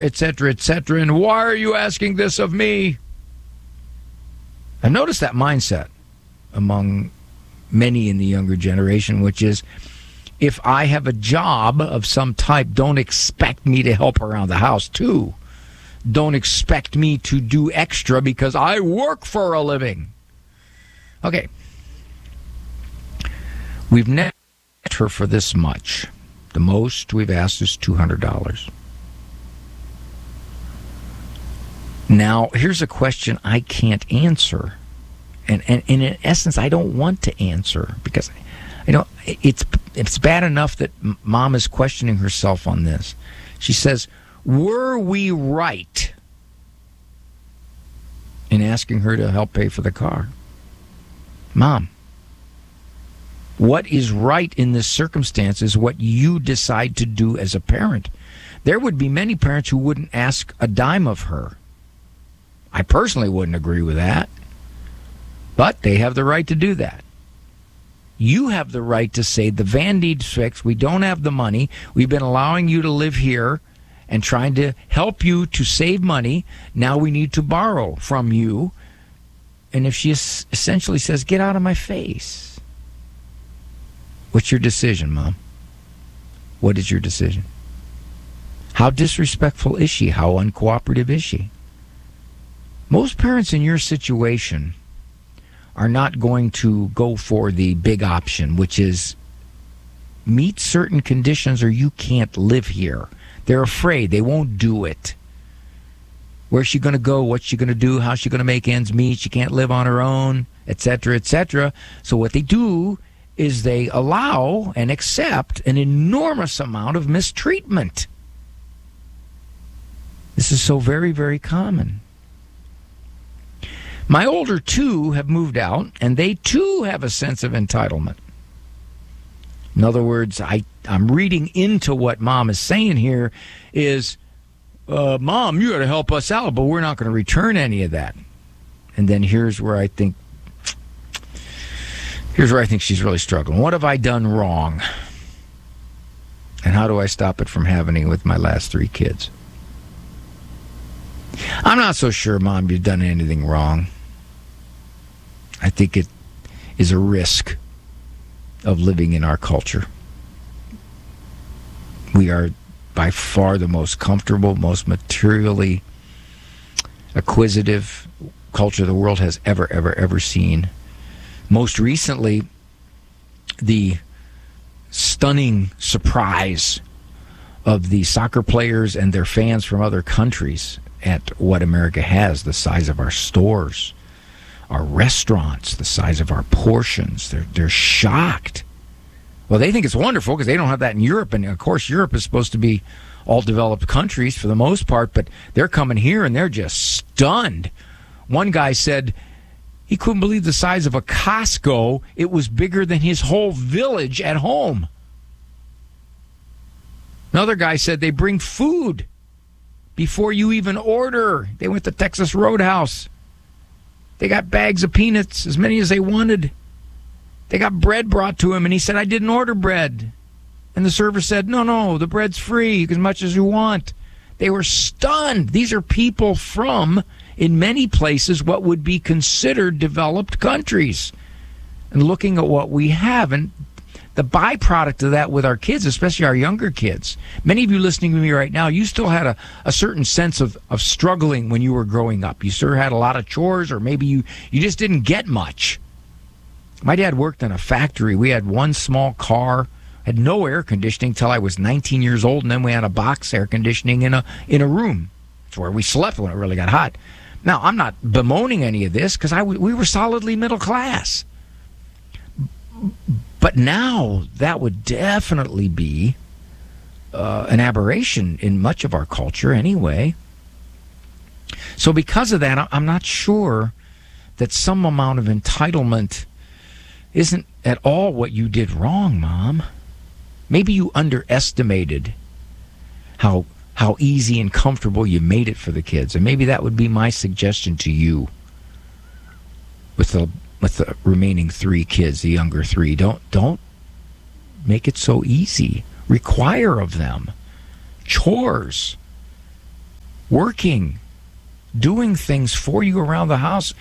etc., etc., and why are you asking this of me? I've noticed that mindset among many in the younger generation, which is, if I have a job of some type, don't expect me to help around the house too. Don't expect me to do extra because I work for a living. Okay. We've never asked her for this much. The most we've asked is $200. Now, here's a question I can't answer. And in essence, I don't want to answer because it's bad enough that Mom is questioning herself on this. She says, were we right in asking her to help pay for the car? Mom, what is right in this circumstance is what you decide to do as a parent. There would be many parents who wouldn't ask a dime of her. I personally wouldn't agree with that, but they have the right to do that. You have the right to say the van needs fixed. We don't have the money. We've been allowing you to live here and trying to help you to save money. Now we need to borrow from you. And if she essentially says, get out of my face, what's your decision, Mom? What is your decision? How disrespectful is she? How uncooperative is she? Most parents in your situation are not going to go for the big option, which is meet certain conditions or you can't live here. They're afraid. They won't do it. Where's she going to go? What's she going to do? How's she going to make ends meet? She can't live on her own, etc., etc. So what they do is they allow and accept an enormous amount of mistreatment. This is so very, very common. My older two have moved out, and they too have a sense of entitlement. In other words, I'm reading into what Mom is saying here is, Mom, you got to help us out, but we're not going to return any of that. And then here's where I think she's really struggling. What have I done wrong? And how do I stop it from happening with my last three kids? I'm not so sure, Mom, you've done anything wrong. I think it is a risk of living in our culture. We are by far the most comfortable, most materially acquisitive culture the world has ever seen. Most recently, the stunning surprise of the soccer players and their fans from other countries at what America has, the size of our stores, our restaurants, the size of our portions. They're shocked. Well, they think it's wonderful because they don't have that in Europe. And, of course, Europe is supposed to be all developed countries for the most part, but they're coming here and they're just stunned. One guy said he couldn't believe the size of a Costco. It was bigger than his whole village at home. Another guy said they bring food before you even order. They went to Texas Roadhouse. They got bags of peanuts, as many as they wanted. They got bread brought to him, and he said, I didn't order bread. And the server said, no, the bread's free, as much as you want. They were stunned. These are people from, in many places, what would be considered developed countries. And looking at what we have, and the byproduct of that with our kids, especially our younger kids. Many of you listening to me right now, you still had a certain sense of struggling when you were growing up. You sort of had a lot of chores, or maybe you just didn't get much. My dad worked in a factory. We had one small car, had no air conditioning till I was 19 years old, and then we had a box air conditioning in a room. It's where we slept when it really got hot. Now, I'm not bemoaning any of this because we were solidly middle class. But now that would definitely be an aberration in much of our culture anyway. So because of that, I'm not sure that some amount of entitlement isn't at all what you did wrong, Mom. Maybe you underestimated how easy and comfortable you made it for the kids. And maybe that would be my suggestion to you with the remaining three kids, the younger three. Don't make it so easy. Require of them chores. working, doing things for you around the house.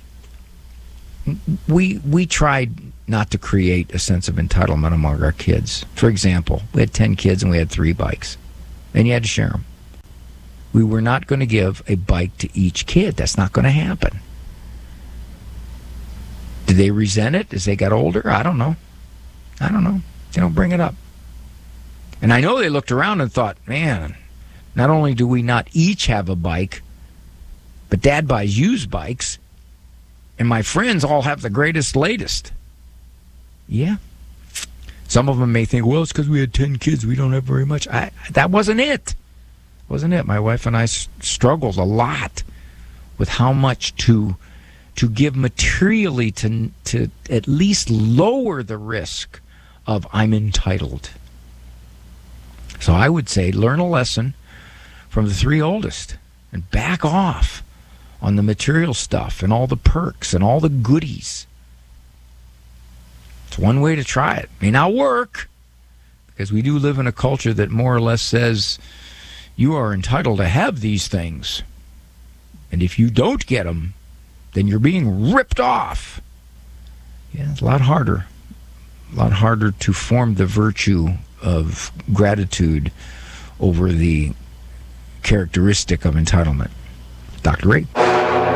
We tried not to create a sense of entitlement among our kids. For example, we had 10 kids and we had 3 bikes, and you had to share them. We were not going to give a bike to each kid. That's not going to happen. Did they resent it as they got older? I don't know. They don't bring it up. And I know they looked around and thought, man, not only do we not each have a bike, but Dad buys used bikes, and my friends all have the greatest, latest. Yeah. Some of them may think, well, it's because we had 10 kids. We don't have very much. That wasn't it. Wasn't it? My wife and I struggled a lot with how much to give materially to at least lower the risk of I'm entitled. So I would say learn a lesson from the 3 oldest and back off on the material stuff and all the perks and all the goodies. It's one way to try it. May not work, because we do live in a culture that more or less says you are entitled to have these things. And if you don't get them, then you're being ripped off. Yeah, it's a lot harder to form the virtue of gratitude over the characteristic of entitlement. Dr. Ray.